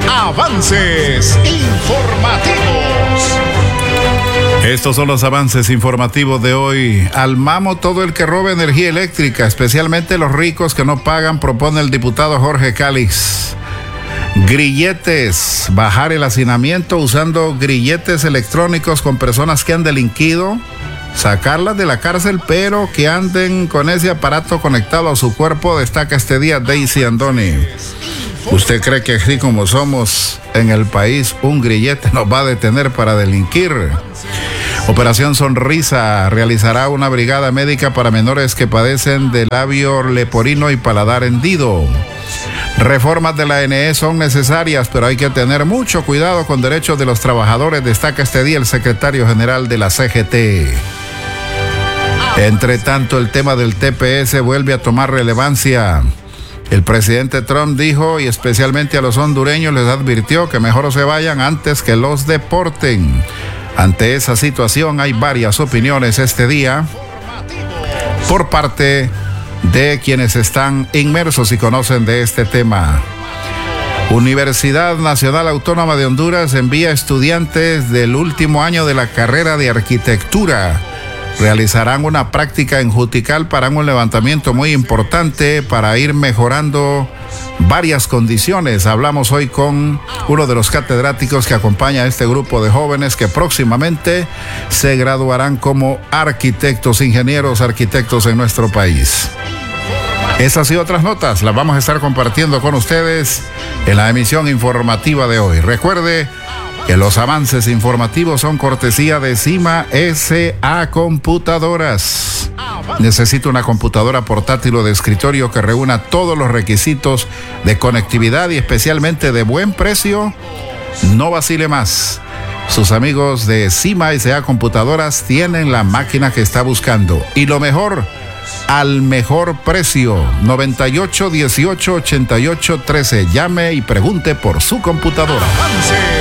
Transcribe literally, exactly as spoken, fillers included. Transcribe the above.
Avances informativos. Estos son los avances informativos de hoy. Al mamo todo el que robe energía eléctrica, especialmente los ricos que no pagan, propone el diputado Jorge Calix. Grilletes, bajar el hacinamiento usando grilletes electrónicos con personas que han delinquido, sacarlas de la cárcel, pero que anden con ese aparato conectado a su cuerpo, destaca este día Daisy Andoni. ¿Usted cree que así como somos en el país, un grillete nos va a detener para delinquir? Operación Sonrisa realizará una brigada médica para menores que padecen de labio leporino y paladar hendido. Reformas de la A N E son necesarias, pero hay que tener mucho cuidado con derechos de los trabajadores, destaca este día el secretario general de la C G T. Entre tanto, el tema del T P S vuelve a tomar relevancia. El presidente Trump dijo, y especialmente a los hondureños les advirtió que mejor se vayan antes que los deporten. Ante esa situación hay varias opiniones este día por parte de quienes están inmersos y conocen de este tema. Universidad Nacional Autónoma de Honduras envía estudiantes del último año de la carrera de arquitectura. Realizarán una práctica en Juticalpa, harán un levantamiento muy importante para ir mejorando varias condiciones. Hablamos hoy con uno de los catedráticos que acompaña a este grupo de jóvenes que próximamente se graduarán como arquitectos, ingenieros arquitectos en nuestro país. Esas y otras notas las vamos a estar compartiendo con ustedes en la emisión informativa de hoy. Recuerde que los avances informativos son cortesía de Cima S A Computadoras. Necesita una computadora portátil o de escritorio que reúna todos los requisitos de conectividad y especialmente de buen precio. No vacile más. Sus amigos de Cima S A Computadoras tienen la máquina que está buscando. Y lo mejor, al mejor precio. noventa y ocho, dieciocho, ochenta y ocho, trece. Llame y pregunte por su computadora.